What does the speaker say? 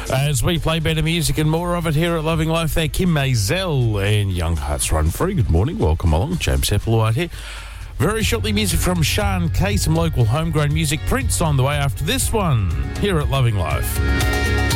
As we play better music and more of it here at Loving Life, they're Kim Maisel and Young Hearts Run Free. Good morning, welcome along. James Hepplewhite here. Very shortly, music from Sean Kay, some local homegrown music. Prince on the way after this one here at Loving Life.